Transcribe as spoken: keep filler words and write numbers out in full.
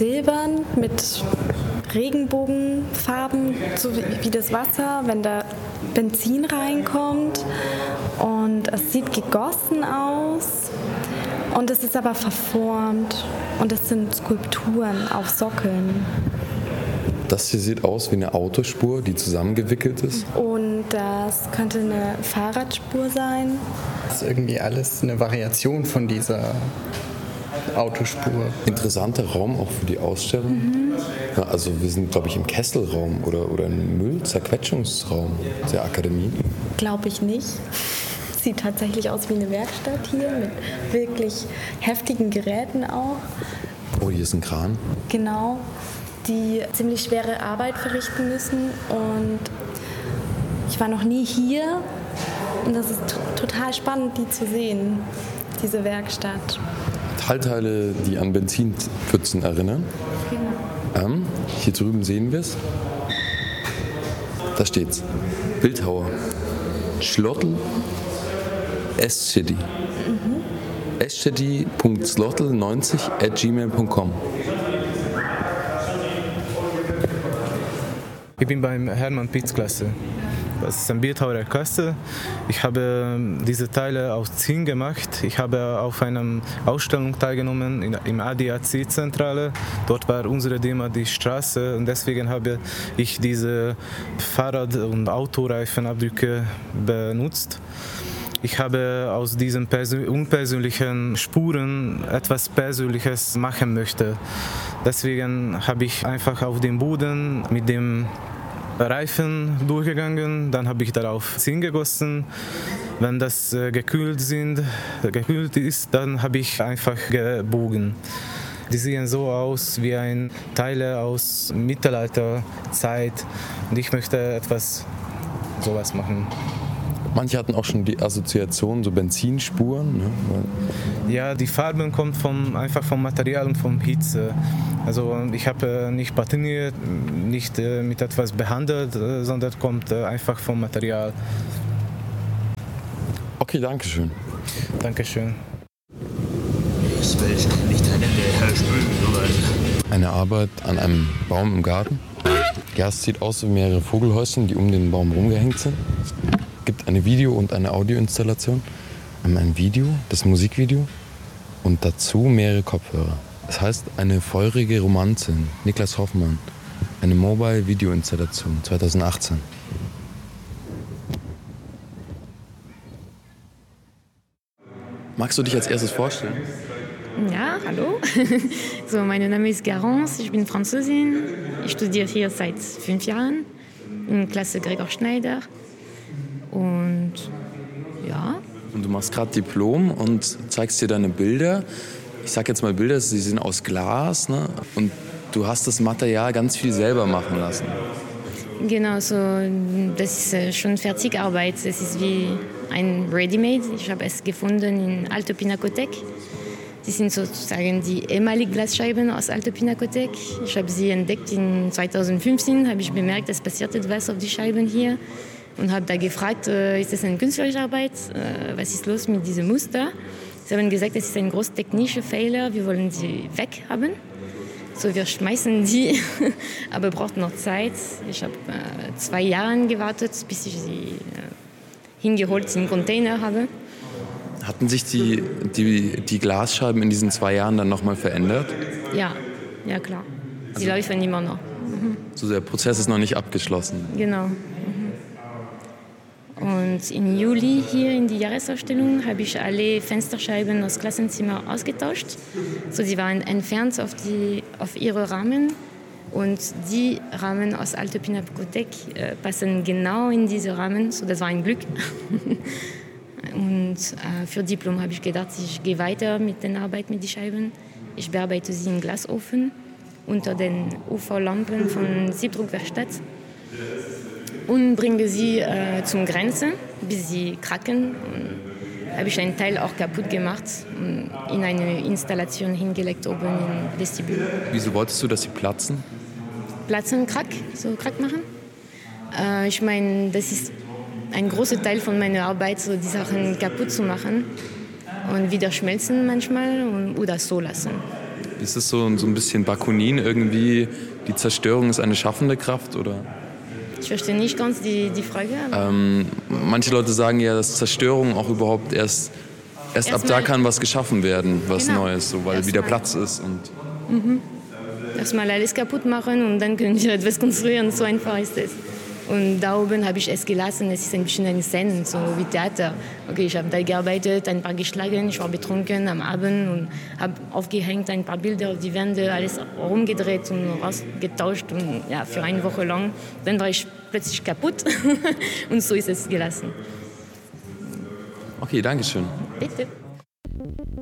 silbern mit Regenbogenfarben, so wie das Wasser, wenn da Benzin reinkommt. Und es sieht gegossen aus und es ist aber verformt. Und es sind Skulpturen auf Sockeln. Das hier sieht aus wie eine Autospur, die zusammengewickelt ist. Und das könnte eine Fahrradspur sein. Das ist irgendwie alles eine Variation von dieser Autospur. Interessanter Raum auch für die Ausstellung. Mhm. Ja, also wir sind, glaube ich, im Kesselraum oder, oder im Müllzerquetschungsraum der Akademie. Glaube ich nicht. Sieht tatsächlich aus wie eine Werkstatt hier mit wirklich heftigen Geräten auch. Oh, hier ist ein Kran. Genau, die ziemlich schwere Arbeit verrichten müssen. Und ich war noch nie hier und das ist t- total spannend, die zu sehen, diese Werkstatt. Metallteile, die an Benzinpfützen erinnern. Genau. Ähm, hier drüben sehen wir es. Da steht's. Bildhauer. Schlottl Eschedi. Mhm. eschedi punkt slotl neunzig at gmail punkt com. Ich bin beim Hermann Pitz Klasse. Das ist ein Bildhauer der Klasse. Ich habe diese Teile aus Zinn gemacht. Ich habe auf einer Ausstellung teilgenommen in, im A D A C-Zentrale. Dort war unsere Thema die Straße und deswegen habe ich diese Fahrrad- und Autoreifenabdrücke benutzt. Ich habe aus diesen persö- unpersönlichen Spuren etwas Persönliches machen möchte. Deswegen habe ich einfach auf dem Boden mit dem Reifen durchgegangen, dann habe ich darauf Zinn gegossen. Wenn das äh, gekühlt, sind, gekühlt ist, dann habe ich einfach gebogen. Die sehen so aus wie ein Teile aus Mittelalterzeit und ich möchte etwas sowas machen. Manche hatten auch schon die Assoziation, so Benzinspuren. Ne? Ja, die Farben kommen vom, einfach vom Material und vom Hitze. Also ich habe nicht patiniert, nicht mit etwas behandelt, sondern kommt einfach vom Material. Okay, danke schön. Danke schön. Ich will nicht eine Nähe spüren. Eine Arbeit an einem Baum im Garten. Ja, es sieht aus wie mehrere Vogelhäuschen, die um den Baum rumgehängt sind. Es gibt eine Video- und eine Audioinstallation. Ein Video, das Musikvideo und dazu mehrere Kopfhörer. Das heißt, eine feurige Romanzin, Niklas Hoffmann, eine Mobile-Video-Installation zweitausendachtzehn. Magst du dich als erstes vorstellen? Ja, hallo. So, mein Name ist Garance, ich bin Französin. Ich studiere hier seit fünf Jahren in Klasse Gregor Schneider. Und ja. Und du machst gerade Diplom und zeigst dir deine Bilder. Ich sag jetzt mal Bilder, sie sind aus Glas, ne? Und du hast das Material ganz viel selber machen lassen. Genau, so, das ist schon Fertigarbeit. Es ist wie ein Ready-Made. Ich habe es gefunden in Alte Pinakothek. Das sind sozusagen die ehemaligen Glasscheiben aus Alte Pinakothek. Ich habe sie entdeckt in zweitausendfünfzehn, habe ich bemerkt, es passiert etwas auf die Scheiben hier. Und habe da gefragt, äh, ist das eine künstlerische Arbeit? Äh, was ist los mit diesem Muster? Sie haben gesagt, es ist ein großer technischer Fehler, wir wollen sie weghaben. So, wir schmeißen die, aber braucht noch Zeit. Ich habe äh, zwei Jahre gewartet, bis ich sie äh, hingeholt in den Container habe. Hatten sich die, die, die Glasscheiben in diesen zwei Jahren dann nochmal verändert? Ja, ja klar. Sie also, laufen immer noch. Mhm. So, der Prozess ist noch nicht abgeschlossen? Genau. Und im Juli hier in die Jahresausstellung habe ich alle Fensterscheiben aus Klassenzimmer ausgetauscht. So, sie waren entfernt auf, die, auf ihre Rahmen. Und die Rahmen aus Alte Pinakothek äh, passen genau in diese Rahmen. So, das war ein Glück. Und äh, für Diplom habe ich gedacht, ich gehe weiter mit der Arbeit mit den Scheiben. Ich bearbeite sie im Glasofen unter den U V-Lampen von Siebdruckwerkstatt. Und bringe sie äh, zum Grenze, bis sie kracken. Und habe ich einen Teil auch kaputt gemacht und in eine Installation hingelegt oben im Vestibül. Wieso wolltest du, dass sie platzen? Platzen, Krack, so Krack machen. Äh, ich meine, das ist ein großer Teil von meiner Arbeit, so die Sachen kaputt zu machen und wieder schmelzen manchmal und, oder so lassen. Ist es so, so ein bisschen Bakunin irgendwie, die Zerstörung ist eine schaffende Kraft, oder? Ich verstehe nicht ganz die, die Frage. Ähm, manche Leute sagen ja, dass Zerstörung auch überhaupt erst, erst ab da kann was geschaffen werden, was Genau. Neues, so, weil Erst wieder mal. Platz ist. Und Mhm. Erstmal alles kaputt machen und dann können wir etwas konstruieren, so einfach ist es. Und da oben habe ich es gelassen, es ist ein bisschen eine Szene, so wie Theater. Okay, ich habe da gearbeitet, ein paar geschlagen, ich war betrunken am Abend und habe aufgehängt, ein paar Bilder auf die Wände, alles rumgedreht und rausgetauscht und ja, für eine Woche lang. Dann war ich plötzlich kaputt und so ist es gelassen. okay, danke schön. Bitte.